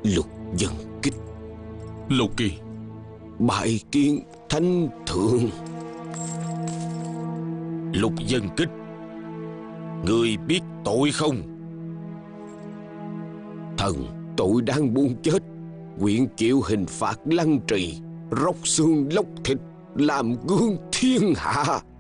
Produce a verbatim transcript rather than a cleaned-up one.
Lục Dân Kích. Lục Kỳ. Bái kiến thánh thượng. Lục Dân Kích, ngươi biết tội không? Thần tội đang buông chết, nguyện chịu hình phạt lăng trì, róc xương lóc thịt, làm gương thiên hạ.